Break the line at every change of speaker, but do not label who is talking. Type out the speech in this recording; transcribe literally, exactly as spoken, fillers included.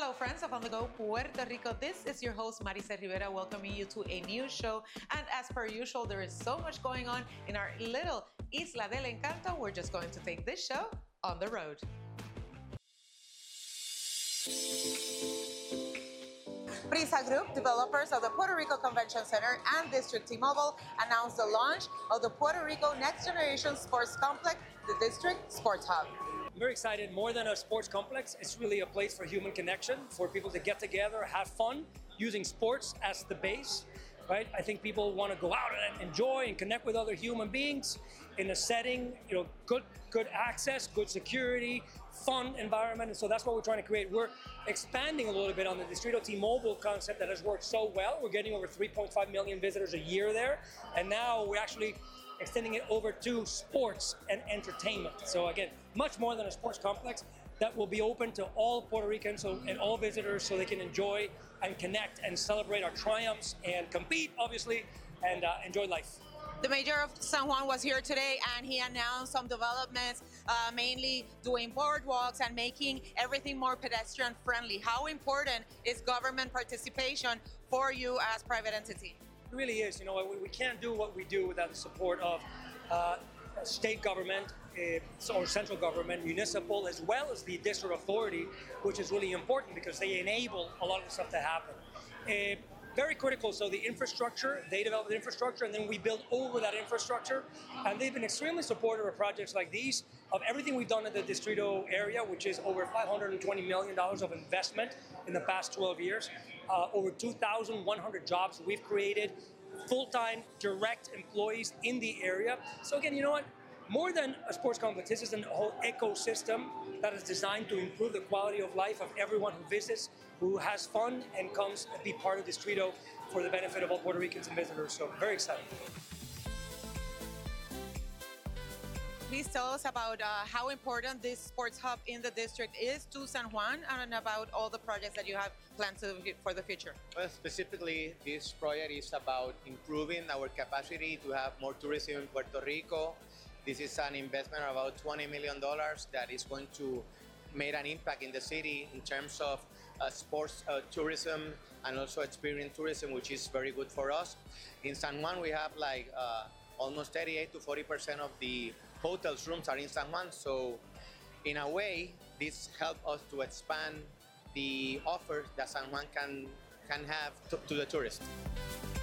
Hello, friends of On The Go Puerto Rico. This is your host, Marisa Rivera, welcoming you to a new show. And as per usual, there is so much going on in our little Isla del Encanto. We're just going to take this show on the road. Prisa Group, developers of the Puerto Rico Convention Center and District T-Mobile, announced the launch of the Puerto Rico Next Generation Sports Complex, the District Sports Hub.
I'm very excited. More than a sports complex, it's really a place for human connection, for people to get together, have fun, using sports as the base, right? I think people want to go out and enjoy and connect with other human beings in a setting, you know, good, good access, good security, fun environment, and so that's what we're trying to create. We're expanding a little bit on the Distrito T-Mobile concept that has worked so well. We're getting over three point five million visitors a year there, and now we're actually extending it over to sports and entertainment. So again, much more than a sports complex that will be open to all Puerto Ricans and all visitors so they can enjoy and connect and celebrate our triumphs and compete, obviously, and uh, enjoy life.
The mayor of San Juan was here today and he announced some developments, uh, mainly doing boardwalks and making everything more pedestrian friendly. How important is government participation for you as private entity?
It really is. You know, we, we can't do what we do without the support of uh, state government uh, or central government, municipal, as well as the district authority, which is really important because they enable a lot of the stuff to happen. Uh, very critical. So the infrastructure, they develop the infrastructure, and then we build over that infrastructure. And they've been extremely supportive of projects like these, of everything we've done in the Distrito area, which is over five hundred twenty million dollars of investment in the past twelve years. Uh, over two thousand one hundred jobs we've created, full-time direct employees in the area. So again, you know what? More than a sports complex, this is a whole ecosystem that is designed to improve the quality of life of everyone who visits, who has fun, and comes to be part of Distrito for the benefit of all Puerto Ricans and visitors. So very excited.
Please tell us about uh, how important this sports hub in the district is to San Juan and about all the projects that you have planned to, for the future.
Well, specifically, this project is about improving our capacity to have more tourism in Puerto Rico. This is an investment of about twenty million dollars that is going to make an impact in the city in terms of uh, sports uh, tourism and also experience tourism, which is very good for us. In San Juan, we have like uh, almost thirty-eight to forty percent of the hotels rooms are in San Juan. So in a way, this helps us to expand the offers that San Juan can, can have to, to the tourists.